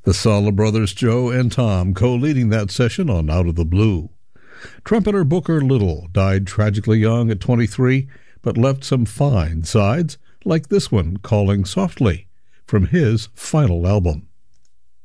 The Sala brothers Joe and Tom co-leading that session on Out of the Blue. Trumpeter Booker Little died tragically young at 23, but left some fine sides, like this one, Calling Softly, from his final album.